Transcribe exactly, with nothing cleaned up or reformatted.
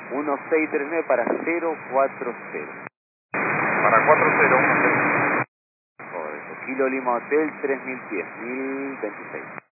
uno seis tres nueve para cero cuatro cero. Para cuatro cero, uno seis. Correcto. Kilo Lima Hotel tres mil pies, mil veintiséis.